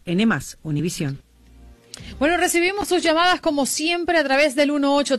N+, Univisión. Bueno, recibimos sus llamadas como siempre a través del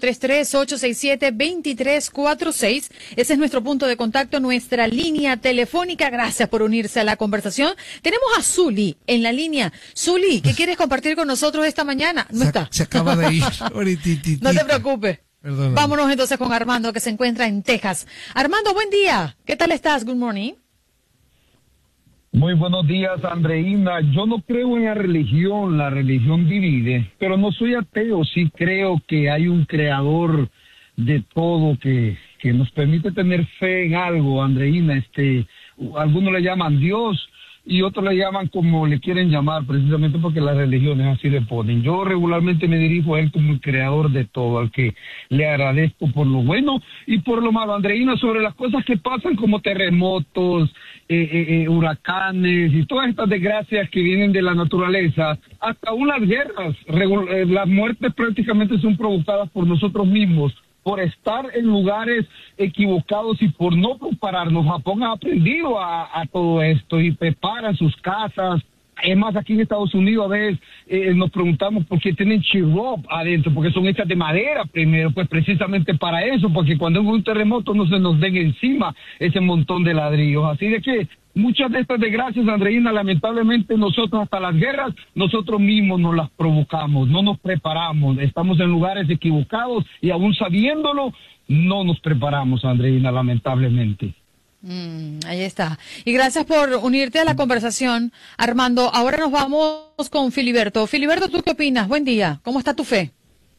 1833-867-2346. Ese es nuestro punto de contacto, nuestra línea telefónica. Gracias por unirse a la conversación. Tenemos a Zuli en la línea. Zuli, ¿qué quieres compartir con nosotros esta mañana? No está. Se acaba de ir. No te preocupes. Perdóname. Vámonos entonces con Armando, que se encuentra en Texas. Armando, buen día. ¿Qué tal estás? Good morning. Muy buenos días, Andreina. Yo no creo en la religión divide, pero no soy ateo. Sí creo que hay un creador de todo que nos permite tener fe en algo, Andreina. Algunos le llaman Dios y otros le llaman como le quieren llamar, precisamente porque las religiones así le ponen. Yo regularmente me dirijo a él como el creador de todo, al que le agradezco por lo bueno y por lo malo. Andreina, sobre las cosas que pasan como terremotos, huracanes y todas estas desgracias que vienen de la naturaleza, hasta unas guerras, las muertes prácticamente son provocadas por nosotros mismos, por estar en lugares equivocados y por no prepararnos. Japón ha aprendido a todo esto y prepara sus casas. Es más, aquí en Estados Unidos a veces nos preguntamos por qué tienen chirrop adentro, porque son hechas de madera primero, pues precisamente para eso, porque cuando hay un terremoto no se nos den encima ese montón de ladrillos. Así de que muchas de estas desgracias, Andreina, lamentablemente nosotros hasta las guerras, nosotros mismos nos las provocamos, no nos preparamos, estamos en lugares equivocados y aún sabiéndolo, no nos preparamos, Andreina, lamentablemente. Ahí está. Y gracias por unirte a la conversación, Armando. Ahora nos vamos con Filiberto. Filiberto, ¿tú qué opinas? Buen día. ¿Cómo está tu fe?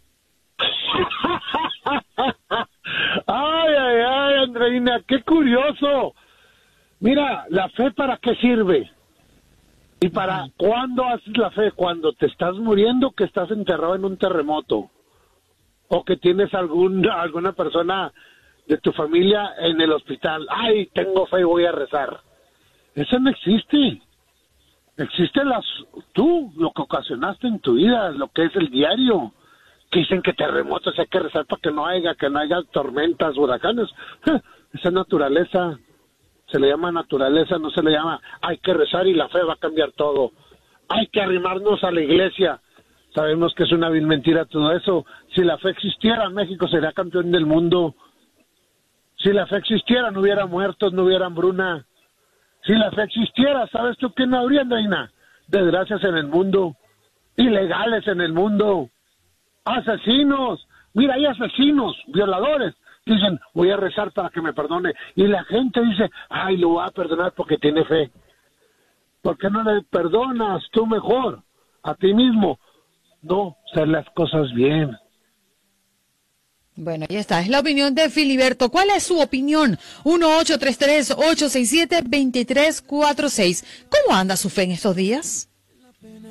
Ay, Andreina, qué curioso. Mira, ¿la fe para qué sirve? ¿Y para cuándo haces la fe? Cuando te estás muriendo, que estás enterrado en un terremoto, o que tienes alguna persona de tu familia en el hospital. Ay, tengo fe y voy a rezar. Eso no existe. Existe tú, lo que ocasionaste en tu vida, lo que es el diario. Que dicen que terremotos hay que rezar para que no haya tormentas, huracanes. Esa es naturaleza. Se le llama naturaleza, no se le llama hay que rezar y la fe va a cambiar todo. Hay que arrimarnos a la iglesia. Sabemos que es una vil mentira todo eso. Si la fe existiera, México sería campeón del mundo. Si la fe existiera, no hubiera muertos, no hubiera hambruna. Si la fe existiera, ¿sabes tú qué no habría, Reina? Desgracias en el mundo, ilegales en el mundo, asesinos. Mira, hay asesinos, violadores. Dicen, voy a rezar para que me perdone. Y la gente dice, ay, lo voy a perdonar porque tiene fe. ¿Por qué no le perdonas tú mejor a ti mismo? No, hacer las cosas bien. Bueno, ahí está. Es la opinión de Filiberto. ¿Cuál es su opinión? 1833-867-2346. ¿Cómo anda su fe en estos días?